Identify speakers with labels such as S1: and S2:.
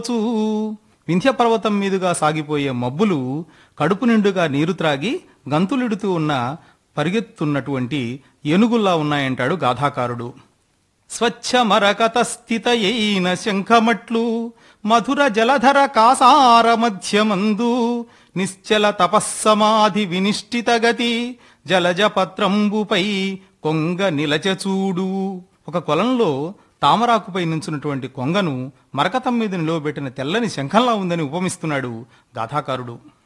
S1: చూ వింధ్యపర్వతం మీదుగా సాగిపోయే మబ్బులు కడుపు నిండుగా నీరు త్రాగి గంతులిడుతూ ఉన్న పరిగెత్తున్నటువంటి ఏనుగుల్లా ఉన్నాయంటాడు గాథాకారుడు. స్వచ్ఛమరకత స్థితయైన శంఖమట్లు మధుర జలధర కాసార మధ్యమందు నిశ్చల తపస్సమాధి వినిష్ఠిత గతి జలజపత్రంబుపై కొంగ నిలచచూడు. ఒక కొలంలో తామరాకుపై నుంచున్నటువంటి కొంగను మరకతం మీద నిలవబెట్టిన తెల్లని శంఖంలా ఉందని ఉపమిస్తున్నాడు గాథాకారుడు.